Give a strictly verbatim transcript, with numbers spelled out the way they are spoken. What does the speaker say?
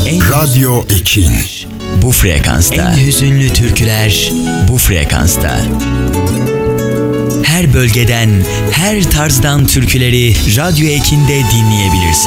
En Radyo Ekin. bu frekansta. En hüzünlü türküler bu frekansta. Her bölgeden, her tarzdan türküleri Radyo Ekin'de dinleyebilirsin.